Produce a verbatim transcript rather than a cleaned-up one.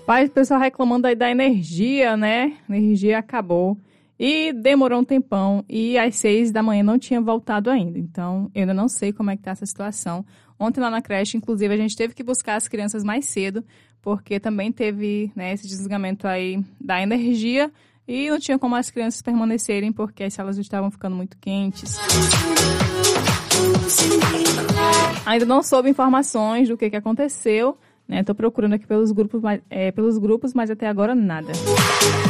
Pai, o pessoal reclamando aí da energia, né? A energia acabou e demorou um tempão e às seis da manhã não tinha voltado ainda. Então, eu ainda não sei como é que tá essa situação. Ontem lá na creche, inclusive, a gente teve que buscar as crianças mais cedo, porque também teve, né, esse desligamento aí da energia e não tinha como as crianças permanecerem porque as salas estavam ficando muito quentes. Ainda não soube informações do que, que aconteceu, né? Estou procurando aqui pelos grupos, é, pelos grupos, mas até agora nada.